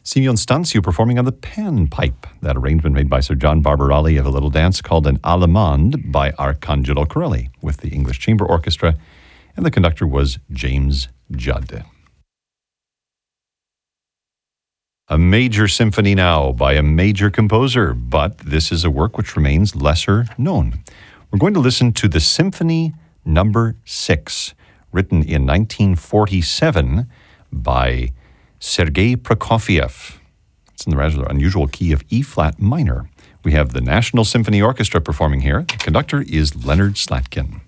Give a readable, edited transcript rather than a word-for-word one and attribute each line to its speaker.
Speaker 1: Simeon Stancio performing on the panpipe. That arrangement made by Sir John Barbarelli of a little dance called an Allemande by Arcangelo Corelli with the English Chamber Orchestra, and the conductor was James Judd. A major symphony now by a major composer, but this is a work which remains lesser known. We're going to listen to the Symphony Number 6, written in 1947 by Sergei Prokofiev. It's in the rather unusual key of E-flat minor. We have the National Symphony Orchestra performing here. The conductor is Leonard Slatkin.